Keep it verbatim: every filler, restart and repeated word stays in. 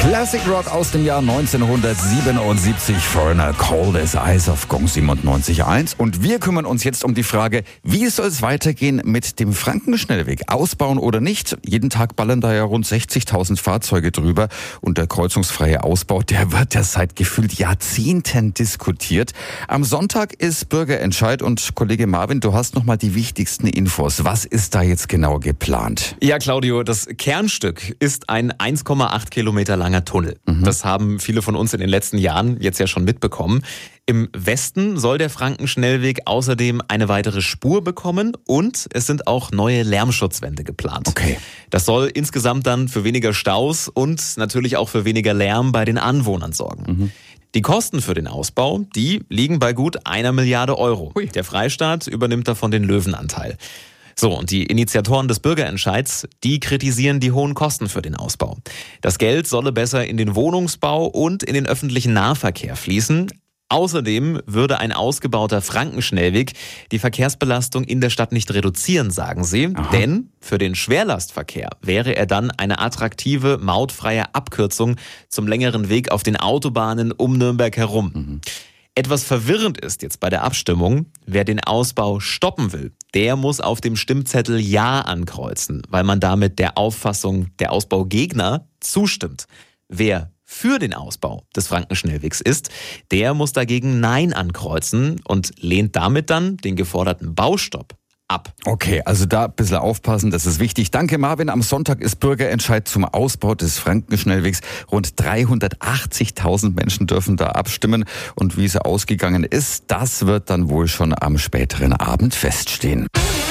Classic Rock aus dem Jahr neunzehnhundertsiebenundsiebzig, Foreigner, Cold as Ice auf Gong siebenundneunzig Komma eins. Und wir kümmern uns jetzt um die Frage, wie soll es weitergehen mit dem Frankenschnellweg? Ausbauen oder nicht? Jeden Tag ballern da ja rund sechzigtausend Fahrzeuge drüber. Und der kreuzungsfreie Ausbau, der wird ja seit gefühlt Jahrzehnten diskutiert. Am Sonntag ist Bürgerentscheid und Kollege Marvin, du hast nochmal die wichtigsten Infos. Was ist da jetzt genau geplant? Ja, Claudio, das Kernstück ist ein eins Komma acht Kilometer langer Tunnel. Mhm. Das haben viele von uns in den letzten Jahren jetzt ja schon mitbekommen. Im Westen soll der Frankenschnellweg außerdem eine weitere Spur bekommen und es sind auch neue Lärmschutzwände geplant. Okay. Das soll insgesamt dann für weniger Staus und natürlich auch für weniger Lärm bei den Anwohnern sorgen. Mhm. Die Kosten für den Ausbau, die liegen bei gut einer Milliarde Euro. Hui. Der Freistaat übernimmt davon den Löwenanteil. So, und die Initiatoren des Bürgerentscheids, die kritisieren die hohen Kosten für den Ausbau. Das Geld solle besser in den Wohnungsbau und in den öffentlichen Nahverkehr fließen. Außerdem würde ein ausgebauter Frankenschnellweg die Verkehrsbelastung in der Stadt nicht reduzieren, sagen sie. Aha. Denn für den Schwerlastverkehr wäre er dann eine attraktive, mautfreie Abkürzung zum längeren Weg auf den Autobahnen um Nürnberg herum. Mhm. Etwas verwirrend ist jetzt bei der Abstimmung, wer den Ausbau stoppen will, der muss auf dem Stimmzettel Ja ankreuzen, weil man damit der Auffassung der Ausbaugegner zustimmt. Wer für den Ausbau des Frankenschnellwegs ist, der muss dagegen Nein ankreuzen und lehnt damit dann den geforderten Baustopp ab. Okay, also da ein bisschen aufpassen, das ist wichtig. Danke Marvin, am Sonntag ist Bürgerentscheid zum Ausbau des Frankenschnellwegs. Rund dreihundertachtzigtausend Menschen dürfen da abstimmen und wie es ausgegangen ist, das wird dann wohl schon am späteren Abend feststehen.